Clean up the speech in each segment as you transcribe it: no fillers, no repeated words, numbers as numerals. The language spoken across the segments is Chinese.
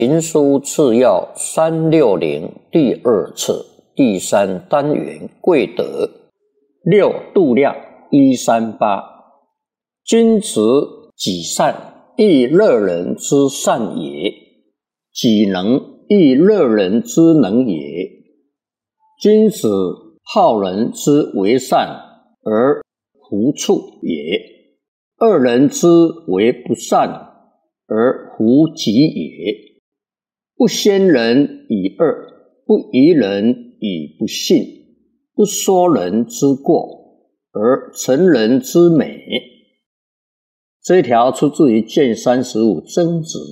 行书次要360第2次第3单元贵德6度量138。君子己善，亦乐人之善也；己能，亦乐人之能也。君子好人之为善，而弗处也；恶人之为不善，而弗己也。不先人以恶，不疑人以不信，不说人之过，而成人之美。这一条出自于卷35曾子。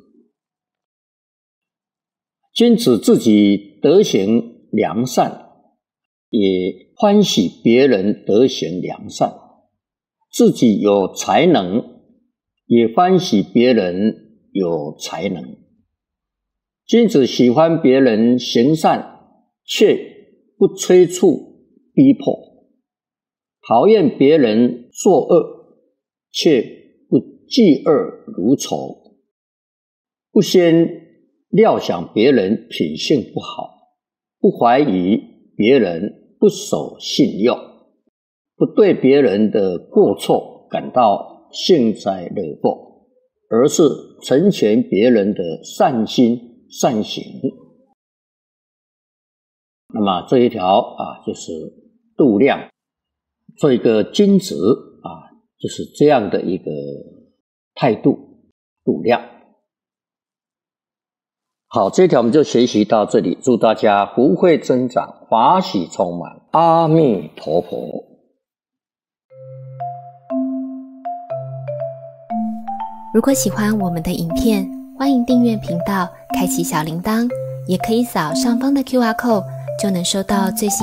君子自己德行良善，也欢喜别人德行良善；自己有才能，也欢喜别人有才能。君子喜欢别人行善，却不催促逼迫；讨厌别人作恶，却不嫉恶如仇；不先料想别人品性不好，不怀疑别人不守信用，不对别人的过错感到幸灾乐祸，而是成全别人的善心善行。那么这一条就是度量，做一个君子就是这样的一个态度，度量。好，这一条我们就学习到这里，祝大家福慧增长，法喜充满，阿弥陀佛。 如果喜欢我们的影片，欢迎订阅频道，开启小铃铛，也可以扫上方的 QR code，就能收到最新